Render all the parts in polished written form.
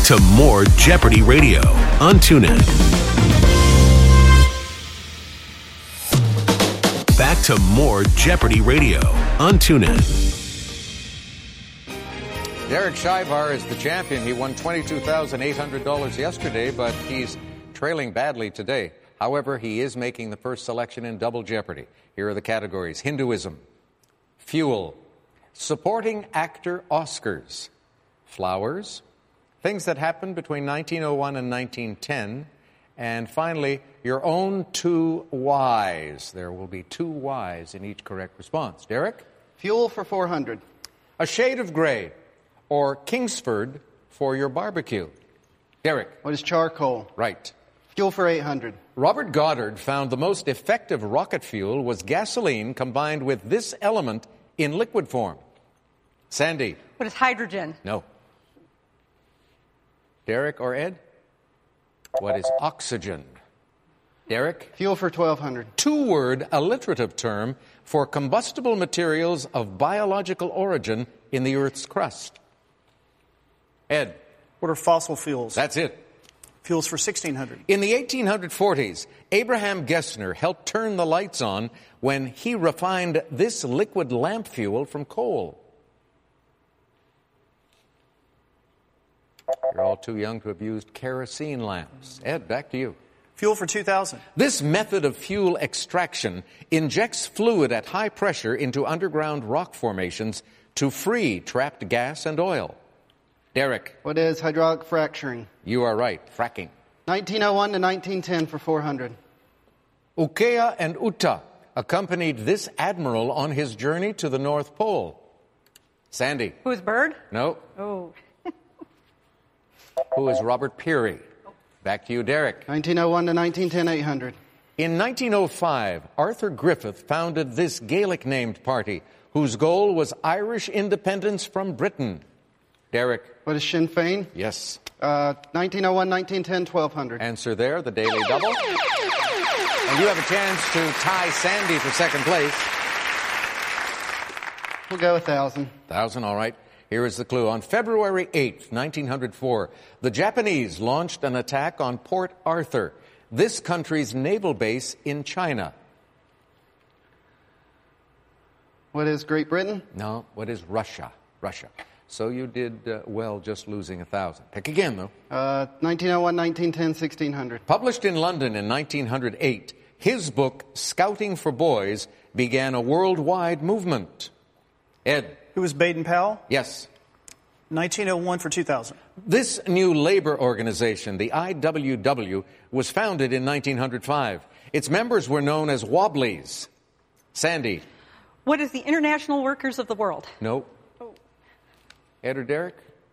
to more Jeopardy Radio on TuneIn. Back to more Jeopardy Radio on TuneIn. Derek Shivar is the champion. He won $22,800 yesterday, but he's trailing badly today. However, he is making the first selection in Double Jeopardy. Here are the categories: Hinduism, fuel, supporting actor Oscars, flowers, things that happened between 1901 and 1910, and finally, your own two whys. There will be two whys in each correct response. Derek? Fuel for 400. A shade of gray, or Kingsford for your barbecue. Derek? What is charcoal? Right. Fuel for 800. Robert Goddard found the most effective rocket fuel was gasoline combined with this element in liquid form. Sandy? What is hydrogen? No. Derek or Ed? What is oxygen? Derek? Fuel for 1200. Two-word alliterative term for combustible materials of biological origin in the Earth's crust. Ed? What are fossil fuels? That's it. Fuels for 1600. In the 1840s, Abraham Gessner helped turn the lights on when he refined this liquid lamp fuel from coal. You're all too young to have used kerosene lamps. Ed, back to you. Fuel for 2000. This method of fuel extraction injects fluid at high pressure into underground rock formations to free trapped gas and oil. Derek? What is hydraulic fracturing? You are right. Fracking. 1901 to 1910 for 400. Ukea and Uta accompanied this admiral on his journey to the North Pole. Sandy? Who is Byrd? No. Oh. Who is Robert Peary? Back to you, Derek. 1901 to 1910, 800. In 1905, Arthur Griffith founded this Gaelic-named party, whose goal was Irish independence from Britain. Derek? What is Sinn Féin? Yes. 1901, 1910, 1200. Answer there, the Daily Double. And you have a chance to tie Sandy for second place. We'll go 1,000. 1,000, all right. Here is the clue. On February 8th, 1904, the Japanese launched an attack on Port Arthur, this country's naval base in China. What is Great Britain? No, what is Russia? Russia. So you did well just losing 1,000. Pick again, though. 1901, 1910, 1600. Published in London in 1908, his book, Scouting for Boys, began a worldwide movement. Ed? Who was Baden-Powell? Yes. 1901 for 2000. This new labor organization, the IWW, was founded in 1905. Its members were known as Wobblies. Sandy? What is the International Workers of the World? No. Ed or Derek?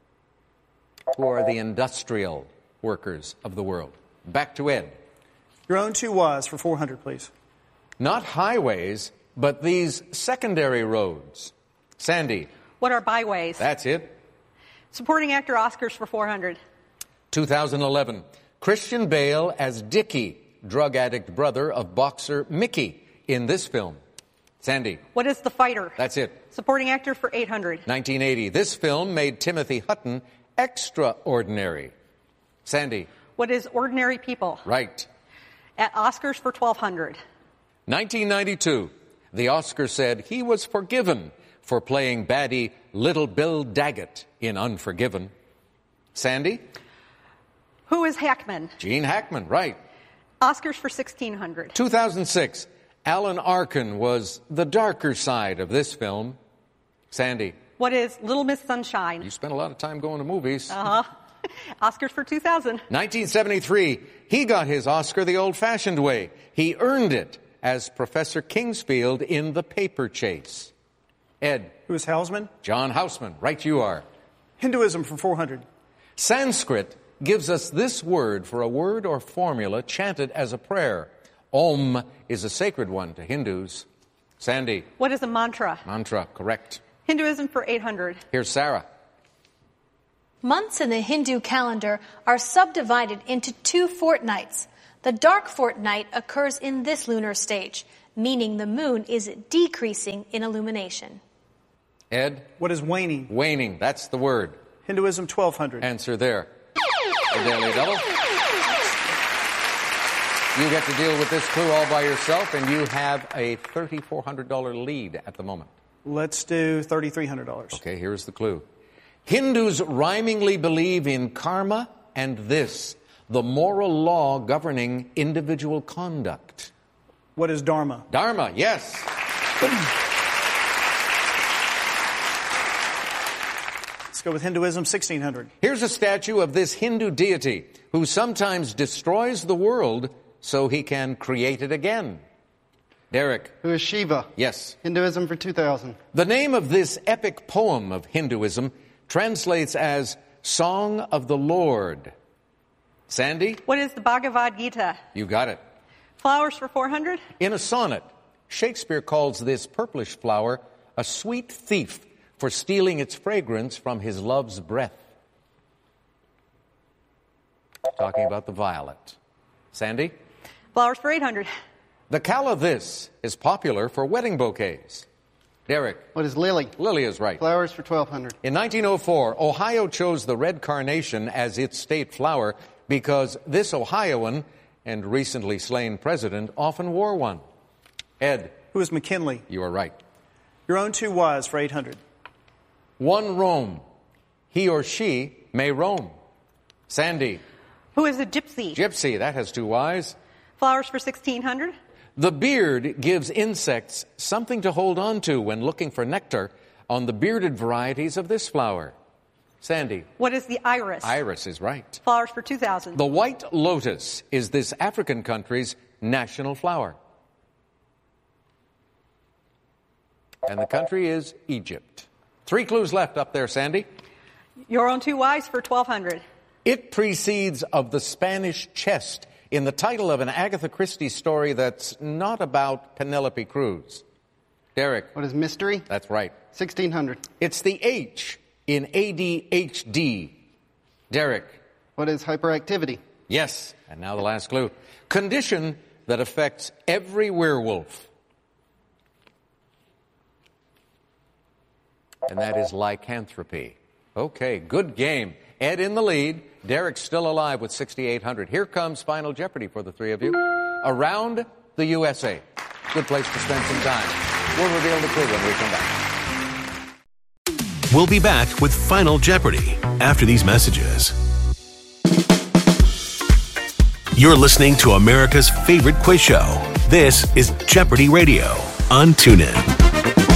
Who are the industrial workers of the world? Back to Ed. Your own two whys for 400, please. Not highways, but these secondary roads. Sandy? What are byways? That's it. Supporting actor Oscars for 400. 2011. Christian Bale as Dickie, drug addict brother of boxer Mickey in this film. Sandy? What is The Fighter? That's it. Supporting actor for 800. 1980. This film made Timothy Hutton extraordinary. Sandy? What is Ordinary People? Right. At Oscars for 1200. 1992. The Oscar said he was forgiven for playing baddie Little Bill Daggett in Unforgiven. Sandy? Who is Hackman? Gene Hackman, right. Oscars for 1600. 2006. Alan Arkin was the darker side of this film. Sandy? What is Little Miss Sunshine? You spent a lot of time going to movies. Oscars for 2000. 1973. He got his Oscar the old-fashioned way. He earned it as Professor Kingsfield in The Paper Chase. Ed? Who is Houseman? John Houseman. Right you are. Hinduism for 400. Sanskrit gives us this word for a word or formula chanted as a prayer. Om is a sacred one to Hindus. Sandy? What is a mantra? Mantra, correct. Hinduism for 800. Here's Sarah. Months in the Hindu calendar are subdivided into 2 fortnights. The dark fortnight occurs in this lunar stage, meaning the moon is decreasing in illumination. Ed? What is waning? Waning, that's the word. Hinduism 1200. Answer there. the Daily Double. You get to deal with this clue all by yourself, and you have a $3,400 lead at the moment. Let's do $3,300. Okay, here's the clue. Hindus rhymingly believe in karma and this, the moral law governing individual conduct. What is Dharma? Dharma, yes. Let's go with Hinduism, 1600. Here's a statue of this Hindu deity who sometimes destroys the world so he can create it again. Derek. Who is Shiva? Yes. Hinduism for 2000. The name of this epic poem of Hinduism translates as Song of the Lord. Sandy? What is the Bhagavad Gita? You got it. Flowers for 400. In a sonnet, Shakespeare calls this purplish flower a sweet thief for stealing its fragrance from his love's breath. Talking about the violet. Sandy? Flowers for 800. The calla this is popular for wedding bouquets. Derek? What is lily? Lily is right. Flowers for 1200. In 1904, Ohio chose the red carnation as its state flower because this Ohioan and recently slain president often wore one. Ed? Who is McKinley? You are right. Your own 2 Ys for 800. One roam. He or she may roam. Sandy? Who is a gypsy? Gypsy, that has 2 Ys. Flowers for 1600. The beard gives insects something to hold on to when looking for nectar on the bearded varieties of this flower. Sandy? What is the iris? Iris is right. Flowers for 2000. The white lotus is this African country's national flower. And the country is Egypt. 3 clues left up there, Sandy. Your own 2 Ys for 1200. It precedes of the Spanish chest in the title of an Agatha Christie story that's not about Penelope Cruz. Derek? What is mystery? That's right. 1600. It's the H in ADHD. Derek? What is hyperactivity? Yes. And now the last clue. Condition that affects every werewolf. And that is lycanthropy. Okay, good game. Ed in the lead. Derek's still alive with 6,800. Here comes Final Jeopardy for the 3 of you. Around the USA. Good place to spend some time. We'll reveal the clue when we come back. We'll be back with Final Jeopardy after these messages. You're listening to America's favorite quiz show. This is Jeopardy Radio on TuneIn.